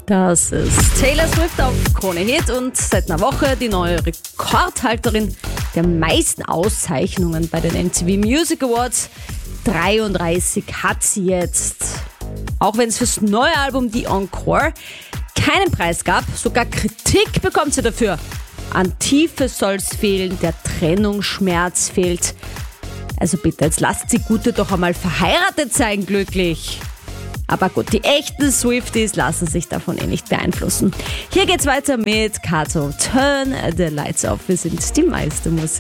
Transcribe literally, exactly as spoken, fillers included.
Das ist Taylor Swift auf Krone Hit und seit einer Woche die neue Rekordhalterin der meisten Auszeichnungen bei den M T V Music Awards. dreiunddreißig hat sie jetzt. Auch wenn es fürs neue Album The Encore keinen Preis gab, sogar Kritik bekommt sie dafür. An Tiefe soll's fehlen, der Trennungsschmerz fehlt. Also bitte, jetzt lasst die Gute doch einmal verheiratet sein, glücklich. Aber gut, die echten Swifties lassen sich davon eh nicht beeinflussen. Hier geht's weiter mit Kato. Turn the Lights Off. Wir sind die meiste Musik.